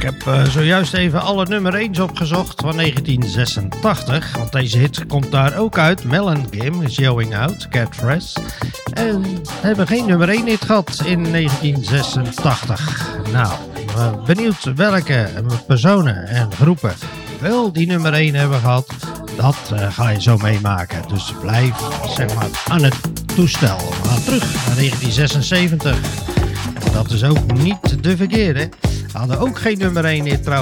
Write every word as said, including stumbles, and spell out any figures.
heb uh, zojuist even alle nummer ééns opgezocht van negentien zesentachtig. Want deze hit komt daar ook uit. Melon Game is Going Out, Cat Fresh. En we hebben geen nummer één hit gehad in negentien zesentachtig. Nou, uh, benieuwd welke personen en groepen wel die nummer één hebben gehad. Dat uh, ga je zo meemaken. Dus blijf zeg maar aan het toestel. We gaan terug naar negentien zesenzeventig. En dat is ook niet de verkeerde. We hadden ook geen nummer één hit trouwens.